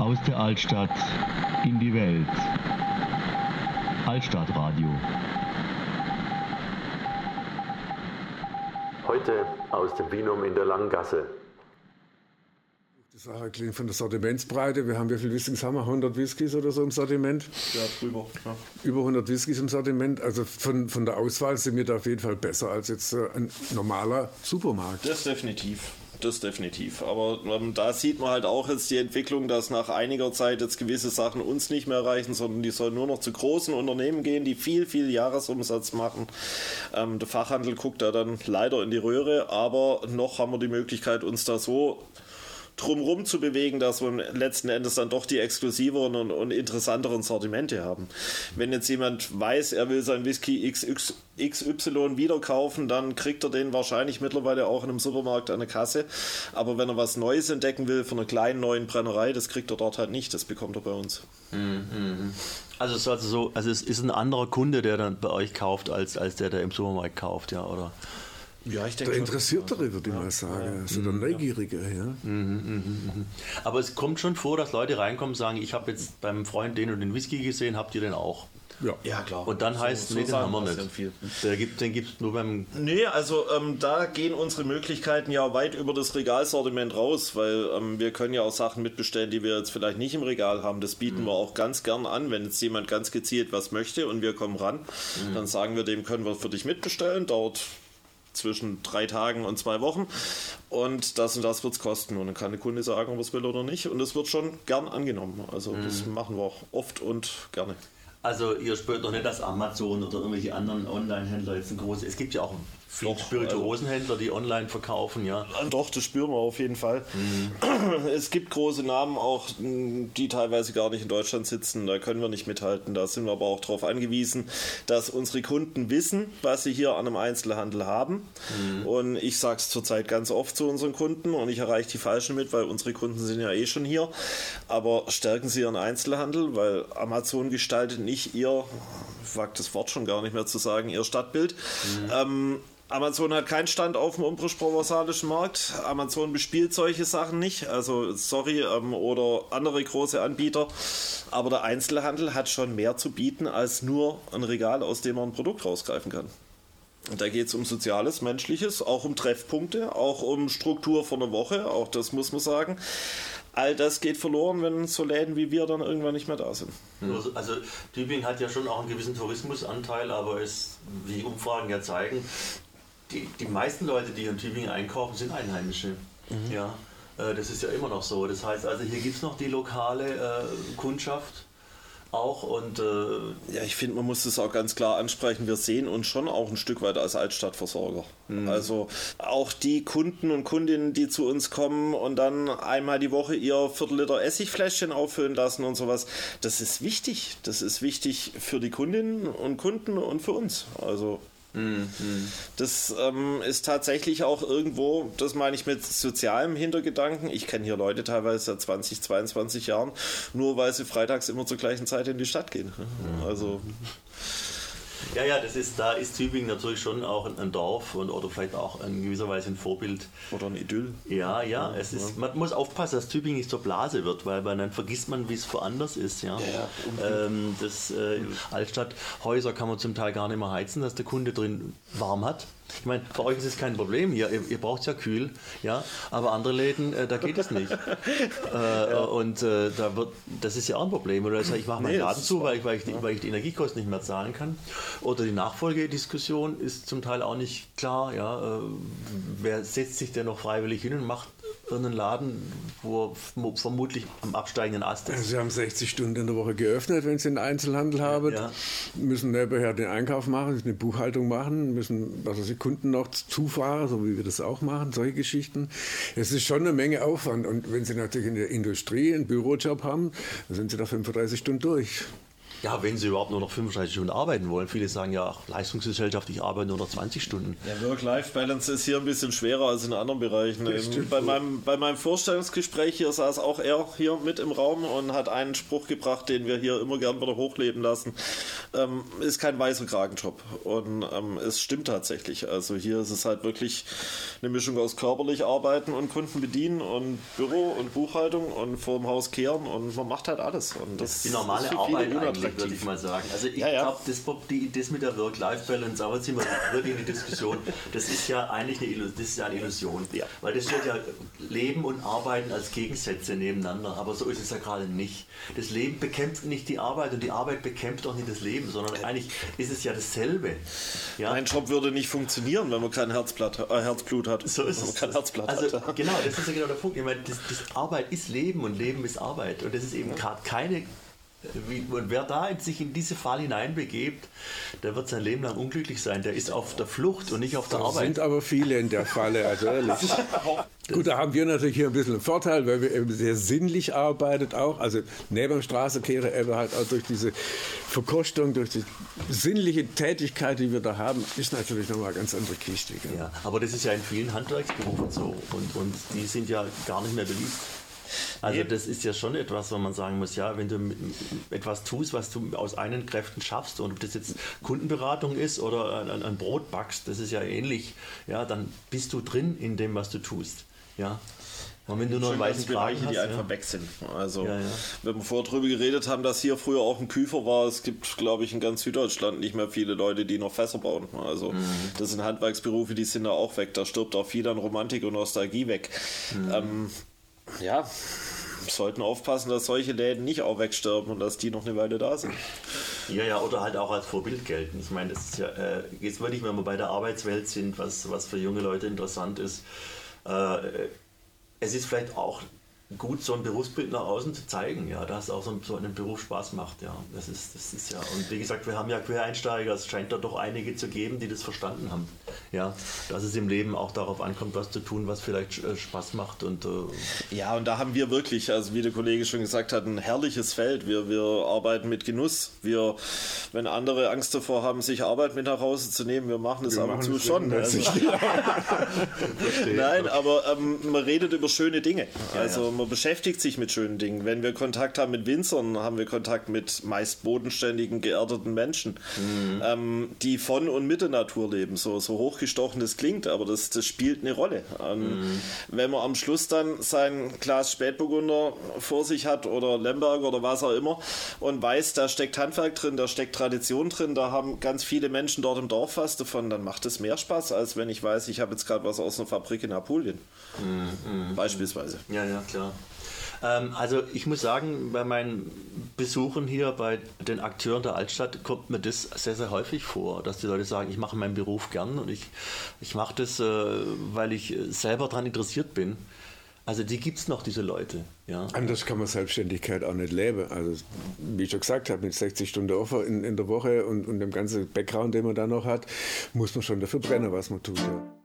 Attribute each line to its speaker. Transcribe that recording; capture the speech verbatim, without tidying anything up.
Speaker 1: Aus der Altstadt in die Welt. Altstadtradio.
Speaker 2: Heute aus dem Vinum in der Langgasse.
Speaker 3: Die Sache klingt von der Sortimentsbreite. Wir haben, wie viele Whiskys haben wir? hundert Whiskys oder so im Sortiment?
Speaker 4: Ja, drüber. Ja.
Speaker 3: Über hundert Whiskys im Sortiment. Also von, von der Auswahl sind wir da auf jeden Fall besser als jetzt äh, ein normaler Supermarkt.
Speaker 4: Das definitiv. Das definitiv. Aber ähm, da sieht man halt auch jetzt die Entwicklung, dass nach einiger Zeit jetzt gewisse Sachen uns nicht mehr reichen, sondern die sollen nur noch zu großen Unternehmen gehen, die viel, viel Jahresumsatz machen. Ähm, der Fachhandel guckt da dann leider in die Röhre, aber noch haben wir die Möglichkeit, uns da so drumherum zu bewegen, dass wir letzten Endes dann doch die exklusiveren und, und interessanteren Sortimente haben. Wenn jetzt jemand weiß, er will sein Whisky X Y wieder kaufen, dann kriegt er den wahrscheinlich mittlerweile auch in einem Supermarkt an der Kasse. Aber wenn er was Neues entdecken will von einer kleinen neuen Brennerei, das kriegt er dort halt nicht. Das bekommt er bei uns.
Speaker 5: Mhm. Also es ist also so, also es ist ein anderer Kunde, der dann bei euch kauft, als, als der, der im Supermarkt kauft, ja, oder?
Speaker 4: Ja, ich denke
Speaker 3: der Interessiertere, würde ich ja mal sagen. Ja. Also der Neugierige. Ja.
Speaker 5: Mhm, mh, mh. Aber es kommt schon vor, dass Leute reinkommen und sagen, ich habe jetzt beim Freund den und den Whisky gesehen, habt ihr den auch?
Speaker 3: Ja.
Speaker 4: Ja, klar.
Speaker 5: Und dann heißt,
Speaker 4: so,
Speaker 5: nee,
Speaker 4: so
Speaker 5: den haben wir
Speaker 4: das
Speaker 5: nicht.
Speaker 4: viel.
Speaker 5: Der gibt, den gibt es nur beim...
Speaker 4: Nee, also ähm, da gehen unsere Möglichkeiten ja weit über das Regalsortiment raus, weil ähm, wir können ja auch Sachen mitbestellen, die wir jetzt vielleicht nicht im Regal haben. Das bieten mhm. wir auch ganz gern an, wenn jetzt jemand ganz gezielt was möchte und wir kommen ran, mhm. dann sagen wir, dem können wir für dich mitbestellen, dauert zwischen drei Tagen und zwei Wochen und das und das wird es kosten und dann kann der Kunde sagen, ob er es will oder nicht und es wird schon gern angenommen. Also mhm. das machen wir auch oft und gerne.
Speaker 5: Also ihr spürt doch nicht, dass Amazon oder irgendwelche anderen Online-Händler jetzt ein großes... Es gibt ja auch viele Spirituosenhändler, die online verkaufen, ja.
Speaker 4: Doch, das spüren wir auf jeden Fall. Mhm. Es gibt große Namen auch, die teilweise gar nicht in Deutschland sitzen. Da können wir nicht mithalten. Da sind wir aber auch darauf angewiesen, dass unsere Kunden wissen, was sie hier an einem Einzelhandel haben. Mhm. Und ich sage es zurzeit ganz oft zu unseren Kunden und ich erreiche die Falschen mit, weil unsere Kunden sind ja eh schon hier. Aber stärken Sie Ihren Einzelhandel, weil Amazon gestaltet nicht Ihr, ich wage das Wort schon gar nicht mehr zu sagen, Ihr Stadtbild. Mhm. Ähm, Amazon hat keinen Stand auf dem umbrisch-provençalischen Markt. Amazon bespielt solche Sachen nicht. Also sorry, ähm, oder andere große Anbieter. Aber der Einzelhandel hat schon mehr zu bieten als nur ein Regal, aus dem man ein Produkt rausgreifen kann. Und da geht es um Soziales, Menschliches, auch um Treffpunkte, auch um Struktur von der Woche. Auch das muss man sagen. All das geht verloren, wenn so Läden wie wir dann irgendwann nicht mehr da sind.
Speaker 5: Also, also Tübingen hat ja schon auch einen gewissen Tourismusanteil, aber es, wie die Umfragen ja zeigen, die, die meisten Leute, die in Tübingen einkaufen, sind Einheimische. Mhm. Ja, äh, das ist ja immer noch so. Das heißt, also hier gibt es noch die lokale äh, Kundschaft auch und äh
Speaker 4: ja, ich finde, man muss das auch ganz klar ansprechen. Wir sehen uns schon auch ein Stück weit als Altstadtversorger. Mhm. Also auch die Kunden und Kundinnen, die zu uns kommen und dann einmal die Woche ihr Viertel-Liter Essigfläschchen auffüllen lassen und sowas, das ist wichtig. Das ist wichtig für die Kundinnen und Kunden und für uns. Also Mhm. Das ähm, ist tatsächlich auch irgendwo, das meine ich mit sozialem Hintergedanken. Ich kenne hier Leute teilweise seit zwanzig, zweiundzwanzig Jahren, nur weil sie freitags immer zur gleichen Zeit in die Stadt gehen. Also
Speaker 5: ja, ja, das ist, da ist Tübingen natürlich schon auch ein, ein Dorf und, oder vielleicht auch in gewisser Weise ein Vorbild.
Speaker 4: Oder ein Idyll.
Speaker 5: Ja, ja, es ist, man muss aufpassen, dass Tübingen nicht zur Blase wird, weil man, dann vergisst man, wie es woanders ist. Ja. Ja, ähm, das äh, Altstadthäuser kann man zum Teil gar nicht mehr heizen, dass der Kunde drin warm hat. Ich meine, für euch ist es kein Problem hier, ihr, ihr braucht es ja kühl, ja, aber andere Läden, äh, da geht es nicht. äh, ja. Und äh, da wird, das ist ja auch ein Problem. Oder ich mache meinen nee, Laden zu, weil ich, weil, ich die, weil ich die Energiekosten nicht mehr zahlen kann. Oder die Nachfolgediskussion ist zum Teil auch nicht klar. Ja, äh, wer setzt sich denn noch freiwillig hin und macht einen Laden, wo er vermutlich am absteigenden Ast ist?
Speaker 3: Sie haben sechzig Stunden in der Woche geöffnet, wenn Sie einen Einzelhandel haben. Ja. Müssen nebenher den Einkauf machen, müssen eine Buchhaltung machen, müssen was weiß ich, Kunden noch zufahren, so wie wir das auch machen, solche Geschichten. Es ist schon eine Menge Aufwand. Und wenn Sie natürlich in der Industrie einen Bürojob haben, dann sind Sie da fünfunddreißig Stunden durch.
Speaker 5: Ja, wenn sie überhaupt nur noch fünfunddreißig Stunden arbeiten wollen. Viele sagen ja, ach, Leistungsgesellschaft, ich arbeite nur noch zwanzig Stunden.
Speaker 4: Ja, Work-Life-Balance ist hier ein bisschen schwerer als in anderen Bereichen. Bei meinem, bei meinem Vorstellungsgespräch hier saß auch er hier mit im Raum und hat einen Spruch gebracht, den wir hier immer gern wieder hochleben lassen. Ähm, ist kein weißer Kragenjob. Und ähm, es stimmt tatsächlich. Also hier ist es halt wirklich eine Mischung aus körperlich arbeiten und Kunden bedienen und Büro und Buchhaltung und vor dem Haus kehren und man macht halt alles. Und das
Speaker 5: die normale
Speaker 4: ist für
Speaker 5: Arbeit
Speaker 4: viele
Speaker 5: eigentlich, würde ich mal sagen. Also ich
Speaker 4: ja, ja.
Speaker 5: glaube, das, die, das mit der Work-Life-Balance, aber jetzt sind wir wirklich in die Diskussion, das ist ja eigentlich eine Illusion. Das ist ja eine Illusion. Ja. Weil das steht ja Leben und Arbeiten als Gegensätze nebeneinander, aber so ist es ja gerade nicht. Das Leben bekämpft nicht die Arbeit und die Arbeit bekämpft auch nicht das Leben, sondern eigentlich ist es ja dasselbe. Ja?
Speaker 4: Mein Job würde nicht funktionieren, wenn man kein Herzblatt, äh, Herzblut hat.
Speaker 5: So ist es.
Speaker 4: Kein Herzblatt
Speaker 5: also,
Speaker 4: hat.
Speaker 5: Genau, das ist ja genau der Punkt. Ich meine, das, das Arbeit ist Leben und Leben ist Arbeit und das ist eben gerade keine. Und wer da sich in diese Fall hineinbegebt, der wird sein Leben lang unglücklich sein. Der ist auf der Flucht und nicht auf der
Speaker 3: Da
Speaker 5: Arbeit.
Speaker 3: sind aber viele in der Falle, also ehrlich. Gut, da haben wir natürlich hier ein bisschen einen Vorteil, weil wir eben sehr sinnlich arbeitet auch. Also neben dem Straßenkehrer eben halt auch durch diese Verkostung, durch die sinnliche Tätigkeit, die wir da haben, ist natürlich nochmal eine ganz andere Kiste. Gell?
Speaker 5: Ja, aber das ist ja in vielen Handwerksberufen so und, und die sind ja gar nicht mehr beliebt. Also das ist ja schon etwas, wo man sagen muss, ja, wenn du etwas tust, was du aus eigenen Kräften schaffst und ob das jetzt Kundenberatung ist oder ein, ein Brot backst, das ist ja ähnlich, ja, dann bist du drin in dem, was du tust. Ja. Und wenn du nur einen weißen Kragen
Speaker 4: Bereiche,
Speaker 5: hast,
Speaker 4: die
Speaker 5: ja.
Speaker 4: einfach weg sind. Also,
Speaker 5: ja, ja.
Speaker 4: wenn wir vorher drüber geredet haben, dass hier früher auch ein Küfer war, es gibt, glaube ich, in ganz Süddeutschland nicht mehr viele Leute, die noch Fässer bauen. Also, mhm. das sind Handwerksberufe, die sind da auch weg. Da stirbt auch viel an Romantik und Nostalgie weg. Mhm. Ähm, ja, sollten aufpassen, dass solche Läden nicht auch wegsterben und dass die noch eine Weile da sind.
Speaker 5: Ja, ja, oder halt auch als Vorbild gelten. Ich meine, das ist ja, äh, jetzt wirklich, wenn wir bei der Arbeitswelt sind, was, was für junge Leute interessant ist, äh, es ist vielleicht auch gut, so ein Berufsbild nach außen zu zeigen, ja, dass auch so, so einen Beruf Spaß macht, ja. Das ist, das ist ja, und wie gesagt, wir haben ja Quereinsteiger, es scheint da doch einige zu geben, die das verstanden haben, ja, dass es im Leben auch darauf ankommt, was zu tun, was vielleicht äh, Spaß macht und äh
Speaker 4: ja, und da haben wir wirklich, also wie der Kollege schon gesagt hat, ein herrliches Feld. Wir, wir arbeiten mit Genuss. Wir, wenn andere Angst davor haben, sich Arbeit mit nach Hause zu nehmen, wir machen es ab und zu schon. Also, nein, aber ähm, man redet über schöne Dinge. Also ja, ja. Man beschäftigt sich mit schönen Dingen. Wenn wir Kontakt haben mit Winzern, haben wir Kontakt mit meist bodenständigen, geerdeten Menschen, mhm. ähm, die von und mit der Natur leben. So, so hochgestochen das klingt, aber das, das spielt eine Rolle. Ähm, mhm. Wenn man am Schluss dann sein Glas Spätburgunder vor sich hat oder Lemberg oder was auch immer und weiß, da steckt Handwerk drin, da steckt Tradition drin, da haben ganz viele Menschen dort im Dorf was davon, dann macht es mehr Spaß, als wenn ich weiß, ich habe jetzt gerade was aus einer Fabrik in Apulien. Mhm. Beispielsweise.
Speaker 5: Ja, ja, klar. Also ich muss sagen, bei meinen Besuchen hier bei den Akteuren der Altstadt kommt mir das sehr, sehr häufig vor, dass die Leute sagen, ich mache meinen Beruf gern und ich, ich mache das, weil ich selber daran interessiert bin. Also die gibt es noch, diese Leute. Ja.
Speaker 3: Anders kann man Selbstständigkeit auch nicht leben. Also wie ich schon gesagt habe, mit sechzig Stunden Offer in, in der Woche und, und dem ganzen Background, den man da noch hat, muss man schon dafür brennen, was man tut. Ja.